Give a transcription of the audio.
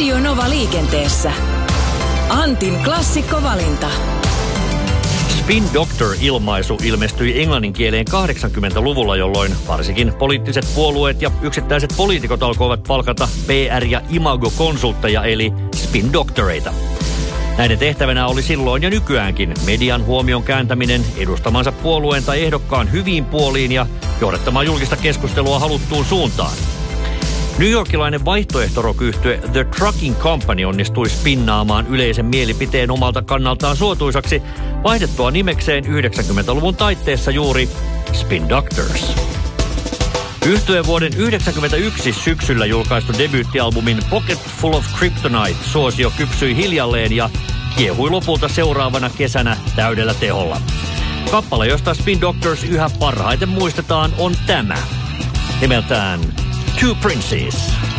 Radio Nova liikenteessä. Antin klassikkovalinta. Spin Doctor-ilmaisu ilmestyi englannin kieleen 80-luvulla, jolloin varsinkin poliittiset puolueet ja yksittäiset poliitikot alkoivat palkata PR- ja imago-konsultteja eli spin doctoreita. Näiden tehtävänä oli silloin ja nykyäänkin median huomion kääntäminen edustamansa puolueen tai ehdokkaan hyviin puoliin ja johdattamaan julkista keskustelua haluttuun suuntaan. New-yorkilainen vaihtoehtorock-yhtye The Trucking Company onnistui spinnaamaan yleisen mielipiteen omalta kannaltaan suotuisaksi vaihdettua nimekseen 90-luvun taitteessa juuri Spin Doctors. Yhtyeen vuoden 1991 syksyllä julkaistu debyyttialbumin Pocket Full of Kryptonite suosio kypsyi hiljalleen ja kiehui lopulta seuraavana kesänä täydellä teholla. Kappale, josta Spin Doctors yhä parhaiten muistetaan, on tämä. Nimeltään Two Princes.